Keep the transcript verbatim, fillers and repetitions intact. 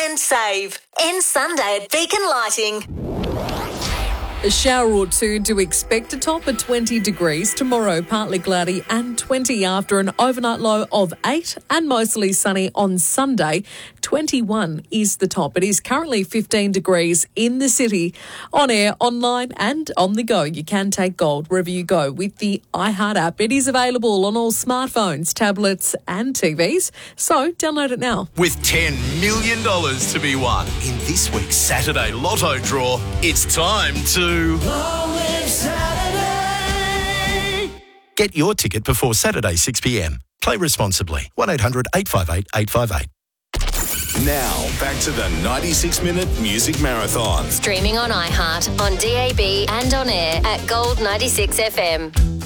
and save. End Sunday at Beacon Lighting. A shower or two to expect, a top of twenty degrees. Tomorrow, partly cloudy and twenty after an overnight low of eight, and mostly sunny on Sunday. twenty-one is the top. It is currently fifteen degrees in the city. On air, online and on the go. You can take gold wherever you go with the iHeart app. It is available on all smartphones, tablets and T Vs. So download it now. With ten million dollars to be won in this week's Saturday Lotto draw, it's time to... Long live Saturday! Get your ticket before Saturday six p m. Play responsibly. one eight hundred eight five eight eight five eight. Now, back to the ninety-six minute Music Marathon. Streaming on iHeart, on D A B and on air at Gold ninety-six F M.